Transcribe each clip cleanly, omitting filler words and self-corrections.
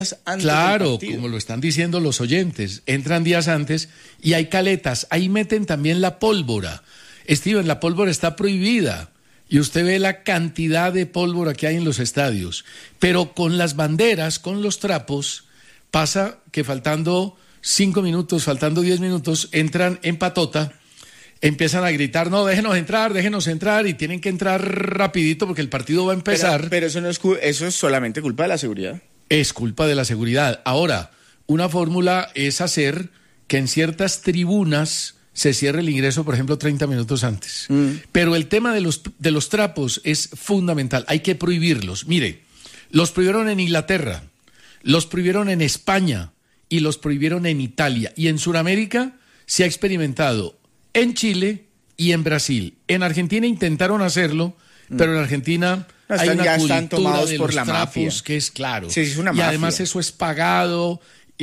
antes Claro, del partido. como lo están diciendo los oyentes, entran días antes y hay caletas, ahí meten también la pólvora. Steven, la pólvora está prohibida y usted ve la cantidad de pólvora que hay en los estadios, pero con las banderas, con los trapos, pasa que faltando 5 minutos, faltando 10 minutos, entran en patota, empiezan a gritar, no, déjenos entrar, y tienen que entrar rapidito porque el partido va a empezar. Pero eso no es eso es solamente culpa de la seguridad. Es culpa de la seguridad. Ahora, una fórmula es hacer que en ciertas tribunas se cierre el ingreso, por ejemplo, 30 minutos antes. Pero el tema de los trapos es fundamental. Hay que prohibirlos. Mire, los prohibieron en Inglaterra, los prohibieron en España y los prohibieron en Italia. Y en Sudamérica se ha experimentado en Chile y en Brasil. En Argentina intentaron hacerlo, pero en Argentina hay una cultura de los trapos que es claro. Sí, es una y mafia. además eso es pagado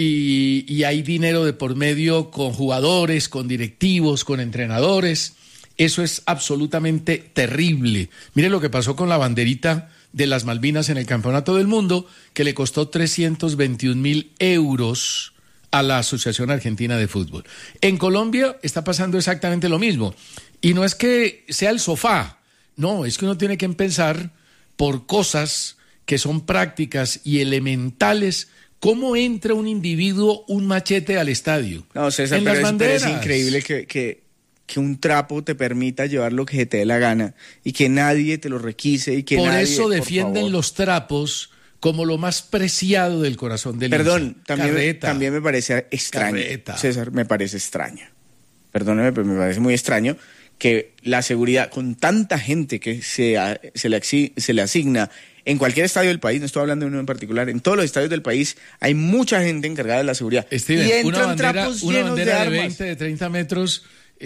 y hay dinero de por medio con jugadores, con directivos, con entrenadores. Eso es absolutamente terrible. Mire lo que pasó con la banderita de las Malvinas en el Campeonato del Mundo, que le costó 321.000 euros a la Asociación Argentina de Fútbol. En Colombia está pasando exactamente lo mismo. Y no es que sea el sofá, no, es que uno tiene que pensar por cosas que son prácticas y elementales. ¿Cómo entra un individuo un machete al estadio? No, César, pero es increíble que un trapo te permita llevar lo que te dé la gana y que nadie te lo requise y que por nadie, eso defienden los trapos como lo más preciado del corazón del Perdón, hincha. también me parece extraño. Carreta. César, me parece extraño. Perdóneme, pero me parece muy extraño que la seguridad, con tanta gente que se le asigna en cualquier estadio del país, no estoy hablando de uno en particular, en todos los estadios del país hay mucha gente encargada de la seguridad. Steven, y entran trapos una llenos bandera de de armas. 20, de 30 metros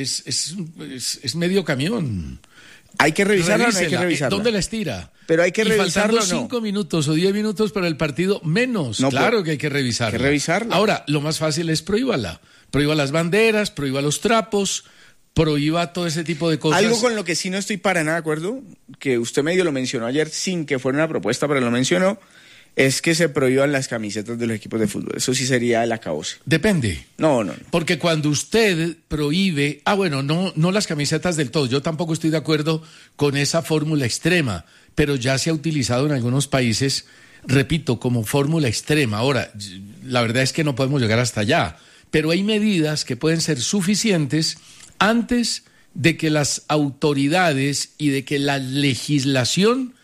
es medio camión. ¿Hay que revisarla o no hay que Revísela. revisarla? ¿Dónde la estira? Pero hay que revisarla, faltando ¿no? 5 minutos o 10 minutos para el partido, menos. No, claro que hay que revisarla. hay que revisarla. Ahora, lo más fácil es prohíbala. Prohíba las banderas, prohíba los trapos, prohíba todo ese tipo de cosas. Algo con lo que sí no estoy para nada de acuerdo, que usted medio lo mencionó ayer sin que fuera una propuesta, pero lo mencionó, es que se prohíban las camisetas de los equipos de fútbol. Eso sí sería el acabose. Depende. No. Porque cuando usted prohíbe, no las camisetas del todo, yo tampoco estoy de acuerdo con esa fórmula extrema, pero ya se ha utilizado en algunos países, repito, como fórmula extrema. Ahora, la verdad es que no podemos llegar hasta allá, pero hay medidas que pueden ser suficientes antes de que las autoridades y de que la legislación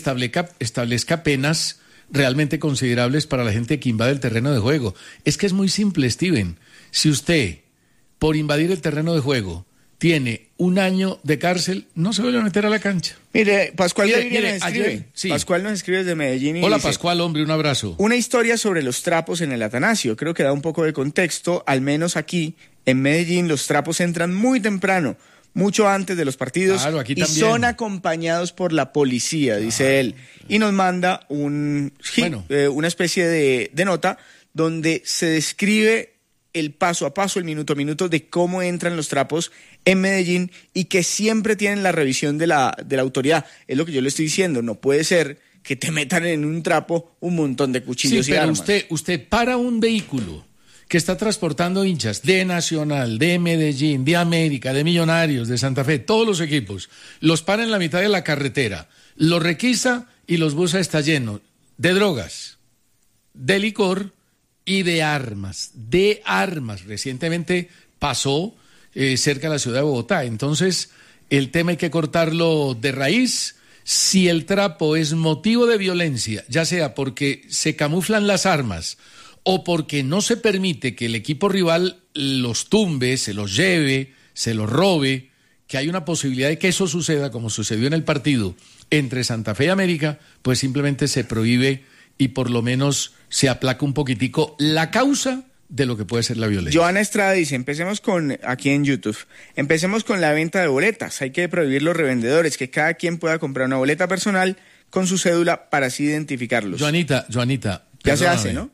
establezca penas realmente considerables para la gente que invade el terreno de juego. Es que es muy simple, Steven. Si usted, por invadir el terreno de juego, tiene 1 año de cárcel, no se vuelve a meter a la cancha. Mire, Pascual nos escribe. Ayer, sí. Pascual nos escribe desde Medellín y Hola, dice, Pascual, hombre, un abrazo. una historia sobre los trapos en el Atanasio. Creo que da un poco de contexto, al menos aquí en Medellín los trapos entran muy temprano, mucho antes de los partidos, claro, aquí y también. son acompañados por la policía, dice él. Y nos manda una especie de nota donde se describe el paso a paso, el minuto a minuto de cómo entran los trapos en Medellín y que siempre tienen la revisión de la autoridad. Es lo que yo le estoy diciendo, no puede ser que te metan en un trapo un montón de cuchillos y armas. Pero usted para un vehículo que está transportando hinchas de Nacional, de Medellín, de América, de Millonarios, de Santa Fe, todos los equipos, los para en la mitad de la carretera, los requisa y los buses está lleno de drogas, de licor y de armas. Recientemente pasó cerca de la ciudad de Bogotá. Entonces, el tema hay que cortarlo de raíz. Si el trapo es motivo de violencia, ya sea porque se camuflan las armas o porque no se permite que el equipo rival los tumbe, se los lleve, se los robe, que hay una posibilidad de que eso suceda, como sucedió en el partido entre Santa Fe y América, pues simplemente se prohíbe y por lo menos se aplaca un poquitico la causa de lo que puede ser la violencia. Joana Estrada dice, aquí en YouTube, empecemos con la venta de boletas. Hay que prohibir los revendedores, que cada quien pueda comprar una boleta personal con su cédula para así identificarlos. Joanita. Ya se hace, ¿no?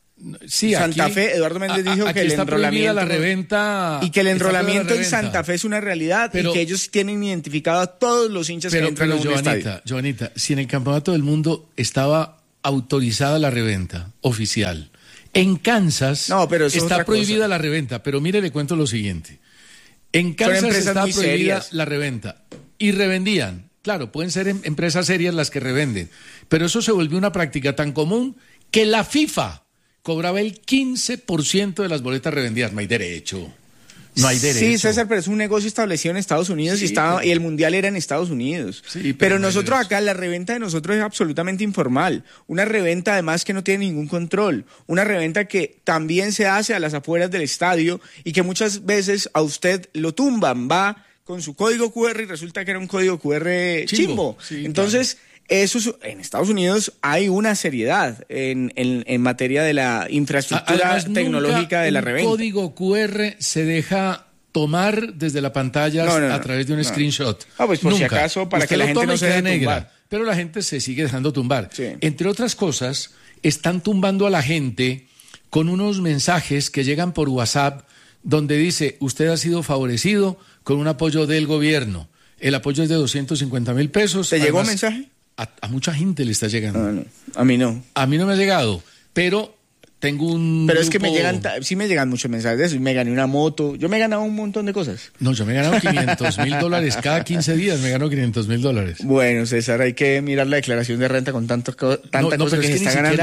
Sí, Santa aquí, Fe, Eduardo Méndez dijo que el está enrolamiento la reventa y que el enrolamiento en reventa. Santa Fe es una realidad, pero, y que ellos tienen identificado a todos los hinchas que entran a un estadio. Joanita, si en el Campeonato del Mundo estaba autorizada la reventa oficial. En Kansas está prohibida la reventa, pero mire, le cuento lo siguiente. En Kansas está prohibida la reventa y revendían. Claro, pueden ser empresas serias las que revenden, pero eso se volvió una práctica tan común que la FIFA cobraba el 15% de las boletas revendidas. No hay derecho. No hay derecho. Sí, César, pero es un negocio establecido en Estados Unidos y el Mundial era en Estados Unidos. Sí, pero nosotros acá, la reventa de nosotros es absolutamente informal. Una reventa además que no tiene ningún control. Una reventa que también se hace a las afueras del estadio y que muchas veces a usted lo tumban. Va con su código QR y resulta que era un código QR chimbo. Sí, entonces... Claro. Eso, en Estados Unidos hay una seriedad en materia de la infraestructura además, tecnológica de la reventa. El código QR se deja tomar desde la pantalla a través de un screenshot. Pues por si acaso, para usted que la gente no se deje negra, tumbar. Pero la gente se sigue dejando tumbar. Sí. Entre otras cosas, están tumbando a la gente con unos mensajes que llegan por WhatsApp donde dice, usted ha sido favorecido con un apoyo del gobierno. El apoyo es de 250,000 pesos. ¿Te llegó un mensaje? A mucha gente le está llegando. No, a mí no. A mí no me ha llegado, pero tengo un Pero grupo... es que me llegan muchos mensajes de eso. Y me gané una moto. Yo me he ganado un montón de cosas. No, yo me he ganado $500,000. Cada 15 días me gano $500,000. Bueno, César, hay que mirar la declaración de renta con tanta cosa que se está ganando.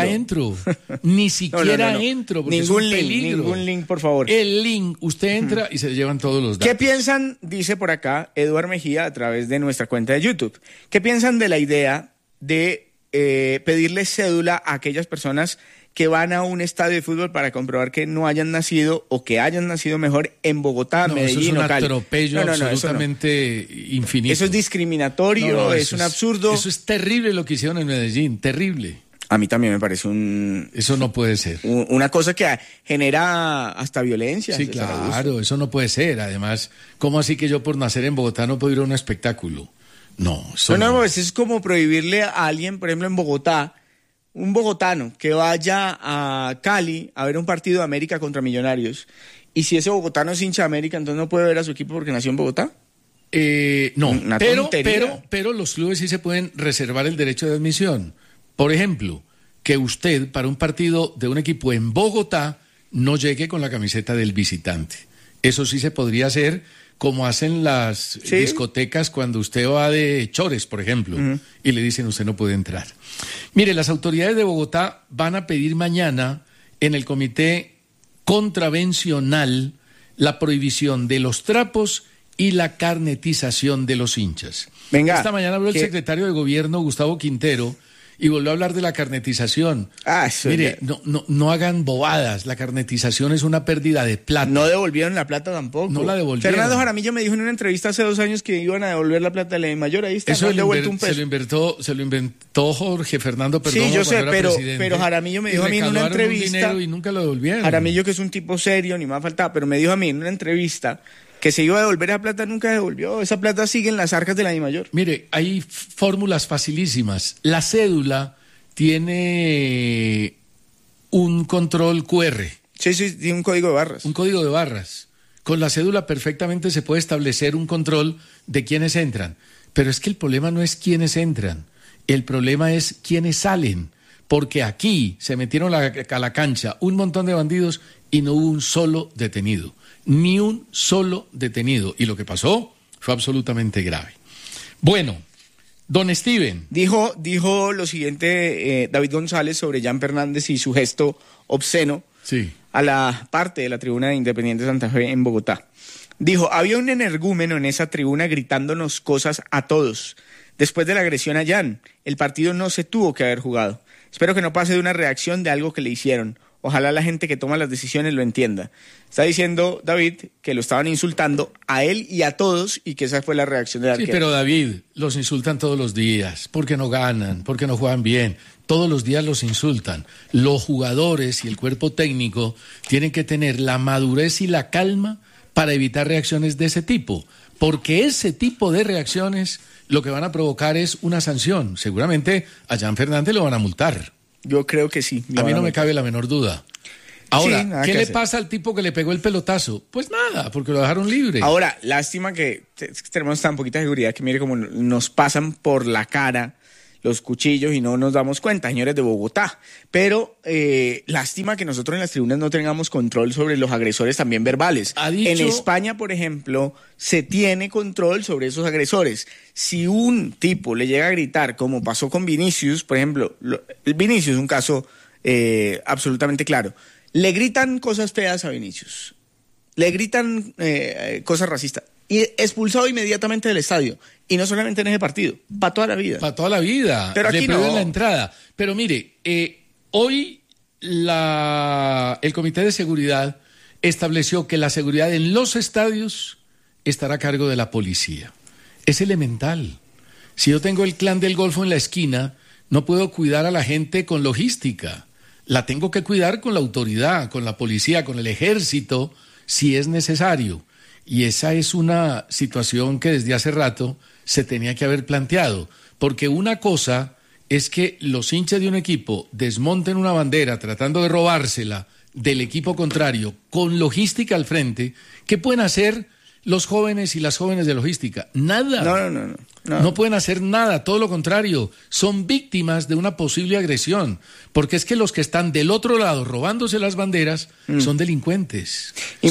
Ni siquiera entro. Porque ningún link, por favor. El link, usted entra y se le llevan todos los datos. ¿Qué piensan, dice por acá Eduard Mejía a través de nuestra cuenta de YouTube? ¿Qué piensan de la idea de pedirle cédula a aquellas personas que van a un estadio de fútbol para comprobar que no hayan nacido o que hayan nacido mejor en Bogotá, Medellín o Cali? Eso es un atropello absolutamente infinito. Eso es discriminatorio, es un absurdo. Eso es terrible lo que hicieron en Medellín, terrible. A mí también me parece Eso no puede ser. Una cosa que genera hasta violencia. Sí, claro, eso no puede ser. Además, ¿cómo así que yo por nacer en Bogotá no puedo ir a un espectáculo? No, eso no. Pues es como prohibirle a alguien, por ejemplo, en Bogotá, un bogotano que vaya a Cali a ver un partido de América contra Millonarios, y si ese bogotano es hincha de América, entonces no puede ver a su equipo porque nació en Bogotá. No, pero los clubes sí se pueden reservar el derecho de admisión. Por ejemplo, que usted para un partido de un equipo en Bogotá no llegue con la camiseta del visitante. Eso sí se podría hacer, como hacen las discotecas cuando usted va de chores, por ejemplo, y le dicen usted no puede entrar. Mire, las autoridades de Bogotá van a pedir mañana en el comité contravencional la prohibición de los trapos y la carnetización de los hinchas. Esta mañana habló el secretario de Gobierno, Gustavo Quintero, y volvió a hablar de la carnetización. Mire, no hagan bobadas. La carnetización es una pérdida de plata. No devolvieron la plata tampoco. No la devolvieron. Fernando Jaramillo me dijo en una entrevista hace 2 años que iban a devolver la plata de la mayor. Ahí está. Eso se lo inventó Jorge Fernando Perdomo. Sí, yo sé, pero Jaramillo me dijo a mí en una entrevista. Y nunca lo devolvieron. Jaramillo, que es un tipo serio, ni más faltaba, pero me dijo a mí en una entrevista que se iba a devolver esa plata, nunca devolvió. Esa plata sigue en las arcas de la DIMAYOR. Mire, hay fórmulas facilísimas. La cédula tiene un control QR. Sí, tiene un código de barras. Un código de barras. Con la cédula perfectamente se puede establecer un control de quiénes entran. Pero es que el problema no es quiénes entran. El problema es quiénes salen. Porque aquí se metieron a la cancha un montón de bandidos y no hubo un solo detenido. Ni un solo detenido. Y lo que pasó fue absolutamente grave. Bueno, don Steven. Dijo lo siguiente David González sobre Jan Fernández y su gesto obsceno a la parte de la tribuna de Independiente Santa Fe en Bogotá. Dijo, había un energúmeno en esa tribuna gritándonos cosas a todos. Después de la agresión a Jan, el partido no se tuvo que haber jugado. Espero que no pase de una reacción de algo que le hicieron. Ojalá la gente que toma las decisiones lo entienda. Está diciendo David que lo estaban insultando a él y a todos y que esa fue la reacción del arquero. Sí, pero David, los insultan todos los días, porque no ganan, porque no juegan bien. Todos los días los insultan. Los jugadores y el cuerpo técnico tienen que tener la madurez y la calma para evitar reacciones de ese tipo, porque ese tipo de reacciones lo que van a provocar es una sanción. Seguramente a Jan Fernández lo van a multar. Yo creo que sí. A mí no me cabe la menor duda. Ahora, sí, ¿qué le pasa al tipo que le pegó el pelotazo? Pues nada, porque lo dejaron libre. Ahora, lástima que tenemos tan poquita seguridad que mire cómo nos pasan por la cara los cuchillos y no nos damos cuenta, señores de Bogotá. Pero lástima que nosotros en las tribunas no tengamos control sobre los agresores también verbales. En España, por ejemplo, se tiene control sobre esos agresores. Si un tipo le llega a gritar, como pasó con Vinicius, por ejemplo, Vinicius es un caso absolutamente claro. Le gritan cosas feas a Vinicius, le gritan cosas racistas y expulsado inmediatamente del estadio. Y no solamente en ese partido, para toda la vida. Para toda la vida. Pero aquí le prohíben la entrada. Pero mire, hoy el Comité de Seguridad estableció que la seguridad en los estadios estará a cargo de la policía. Es elemental. Si yo tengo el Clan del Golfo en la esquina, no puedo cuidar a la gente con logística. La tengo que cuidar con la autoridad, con la policía, con el ejército, si es necesario. Y esa es una situación que desde hace rato se tenía que haber planteado. Porque una cosa es que los hinchas de un equipo desmonten una bandera tratando de robársela del equipo contrario con logística al frente. ¿Qué pueden hacer los jóvenes y las jóvenes de logística? Nada. No pueden hacer nada, todo lo contrario. Son víctimas de una posible agresión. Porque es que los que están del otro lado robándose las banderas son delincuentes. Y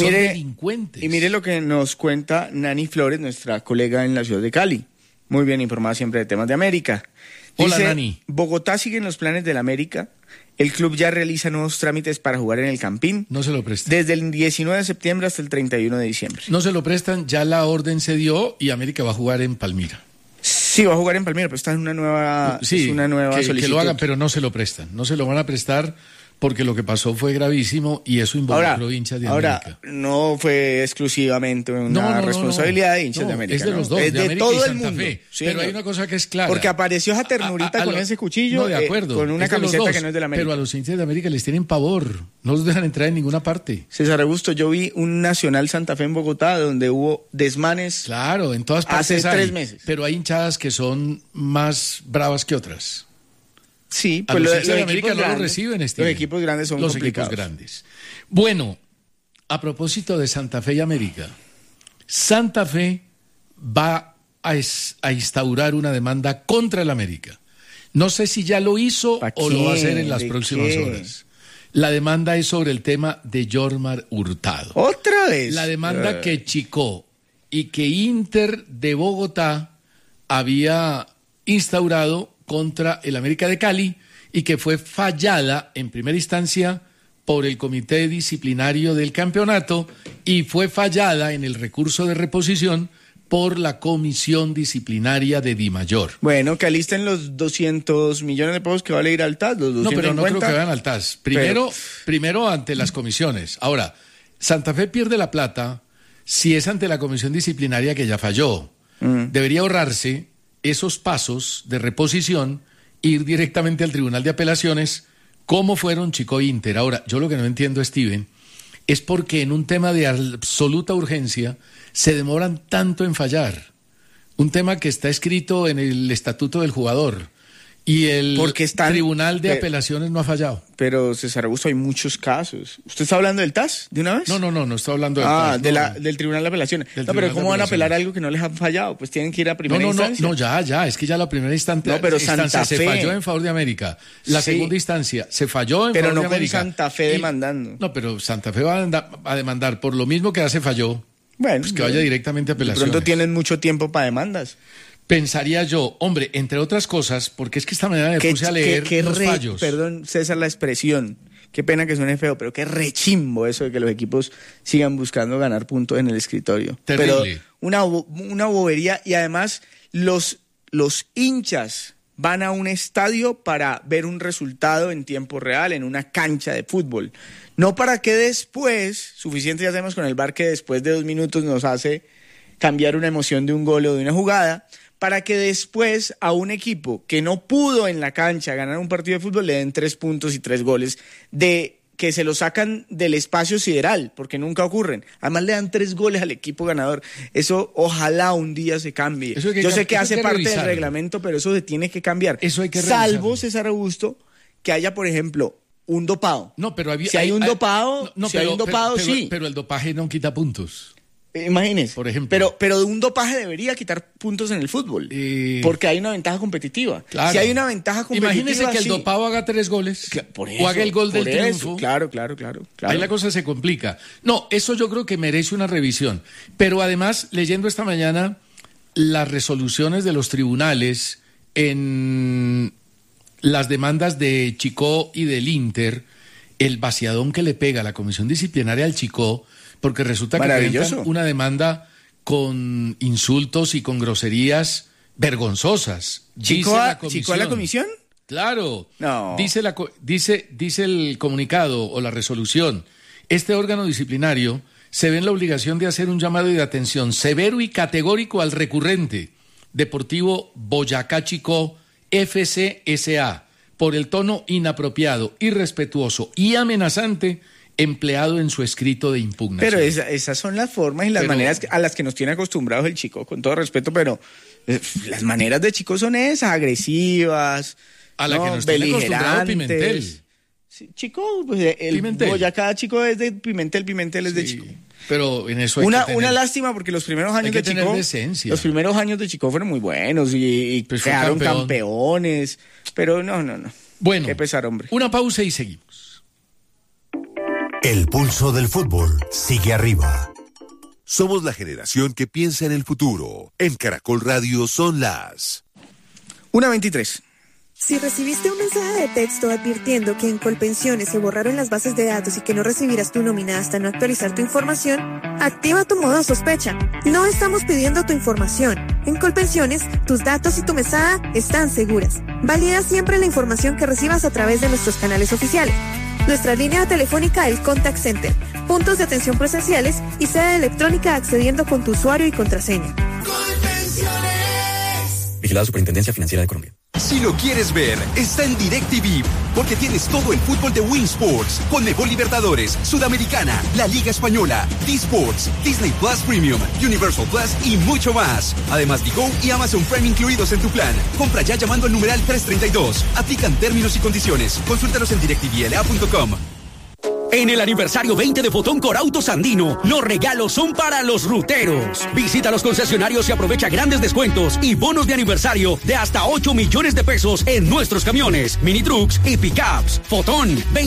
mire lo que nos cuenta Nani Flores, nuestra colega en la ciudad de Cali. Muy bien informada siempre de temas de América. Hola, Nani. Bogotá sigue en los planes del América. El club ya realiza nuevos trámites para jugar en el Campín. No se lo prestan. Desde el 19 de septiembre hasta el 31 de diciembre. No se lo prestan, ya la orden se dio y América va a jugar en Palmira. Sí, va a jugar en Palmira, pero esta es una nueva, solicitud. Que lo hagan, pero no se lo prestan. No se lo van a prestar porque lo que pasó fue gravísimo y eso involucró hinchas de América. Ahora, no fue exclusivamente una responsabilidad de hinchas de América. Es de los dos, es de todo y el Santa mundo. Fe. Sí, pero hay una cosa que es clara. Porque apareció esa ternurita con ese cuchillo, de acuerdo, con una camiseta que no es de la América. Pero a los hinchas de América les tienen pavor. No los dejan entrar en ninguna parte. César Augusto, yo vi un Nacional Santa Fe en Bogotá donde hubo desmanes. Claro, en todas partes hace 3 meses. Pero hay hinchadas que son más bravas que otras. Sí, pues los de América no lo reciben, Steven. Los equipos grandes son complicados. Los equipos grandes. Bueno, a propósito de Santa Fe y América, Santa Fe va a instaurar una demanda contra el América. No sé si ya lo hizo o lo va a hacer en las próximas horas. La demanda es sobre el tema de Yormar Hurtado. ¿Otra vez? La demanda que Chicó y que Inter de Bogotá había instaurado contra el América de Cali y que fue fallada en primera instancia por el Comité Disciplinario del Campeonato y fue fallada en el recurso de reposición por la Comisión Disciplinaria de Dimayor. Bueno, que alisten los 200 millones de pesos que vale ir al TAS, los 250. No, pero no creo que vayan al TAS. Primero ante las comisiones. Ahora, Santa Fe pierde la plata si es ante la Comisión Disciplinaria que ya falló. Debería ahorrarse esos pasos de reposición, ir directamente al Tribunal de Apelaciones, como fueron Chicó e Inter. Ahora, yo lo que no entiendo, Steven, es porque en un tema de absoluta urgencia se demoran tanto en fallar. Un tema que está escrito en el estatuto del jugador y el Tribunal de Apelaciones no ha fallado. Pero, César Augusto, hay muchos casos. ¿Usted está hablando del TAS de una vez? No estoy hablando del TAS. Del Tribunal de Apelaciones. Pero ¿cómo van a apelar algo que no les han fallado? Pues tienen que ir a primera instancia. Es que ya la primera instancia, pero Santa se Fe falló en favor de América. La segunda instancia se falló en favor de América. Pero no con Santa Fe demandando. No, pero Santa Fe va a demandar por lo mismo que ya se falló. Bueno, pues que vaya directamente a apelaciones. De pronto tienen mucho tiempo para demandas. Pensaría yo, hombre, entre otras cosas, porque es que esta mañana me puse a leer los fallos. Perdón, César, la expresión. Qué pena que suene feo, pero qué rechimbo eso de que los equipos sigan buscando ganar puntos en el escritorio. Terrible. Pero una bobería, y además los hinchas van a un estadio para ver un resultado en tiempo real, en una cancha de fútbol. No para que después, suficiente ya hacemos con el VAR que después de 2 minutos nos hace cambiar una emoción de un gol o de una jugada, para que después a un equipo que no pudo en la cancha ganar un partido de fútbol le den 3 puntos y 3 goles de que se lo sacan del espacio sideral, porque nunca ocurren. Además le dan 3 goles al equipo ganador. Eso ojalá un día se cambie. Yo sé que hace parte del reglamento, pero eso se tiene que cambiar. Eso hay que salvo, César Augusto, que haya, por ejemplo, un dopado. No, pero si hay un dopado, sí. Pero el dopaje no quita puntos. Imagínese. Por ejemplo. Pero de un dopaje debería quitar puntos en el fútbol. Porque hay una ventaja competitiva. Claro. Si hay una ventaja competitiva. Imagínese que el dopado haga 3 goles. Por eso, o haga el gol del triunfo. Claro. Ahí la cosa se complica. No, eso yo creo que merece una revisión. Pero además, leyendo esta mañana las resoluciones de los tribunales en las demandas de Chicó y del Inter, el vaciadón que le pega a la comisión disciplinaria al Chicó, porque resulta que presentan una demanda con insultos y con groserías vergonzosas. ¿Chicó a la comisión? Claro. No. Dice el comunicado o la resolución. Este órgano disciplinario se ve en la obligación de hacer un llamado de atención severo y categórico al recurrente Deportivo Boyacá Chicó FCSA por el tono inapropiado, irrespetuoso y amenazante empleado en su escrito de impugnación. Pero esas son las formas y las maneras a las que nos tiene acostumbrados el Chicó, con todo respeto, pero las maneras de Chicó son esas, agresivas, a la que nos tiene acostumbrado Pimentel. Sí, Chicó, pues el Pimentel. Boyacá Chicó es de Pimentel es de Chicó. Pero en eso hay una lástima porque los primeros años de Chicó, los primeros años de Chicó fueron muy buenos y pues quedaron campeones, pero no. Bueno, qué pesar, hombre. Una pausa y seguimos. El pulso del fútbol sigue arriba. Somos la generación que piensa en el futuro. En Caracol Radio son las 1:23. Si recibiste un mensaje de texto advirtiendo que en Colpensiones se borraron las bases de datos y que no recibirás tu nómina hasta no actualizar tu información, activa tu modo sospecha. No estamos pidiendo tu información. En Colpensiones, tus datos y tu mesada están seguras. Valida siempre la información que recibas a través de nuestros canales oficiales. Nuestra línea telefónica, el Contact Center, puntos de atención presenciales y sede electrónica accediendo con tu usuario y contraseña. Colpensiones. Vigilada Superintendencia Financiera de Colombia. Si lo quieres ver, está en DirecTV, porque tienes todo el fútbol de Win Sports, Conmebol Libertadores, Sudamericana, la Liga Española, D-Sports, Disney Plus Premium, Universal Plus y mucho más. Además, Digo y Amazon Prime incluidos en tu plan. Compra ya llamando al numeral 332. Aplican términos y condiciones. Consúltanos en directvla.com. En el aniversario 20 de Fotón Corautos Andino, los regalos son para los ruteros. Visita los concesionarios y aprovecha grandes descuentos y bonos de aniversario de hasta 8 millones de pesos en nuestros camiones, mini trucks y pickups. Fotón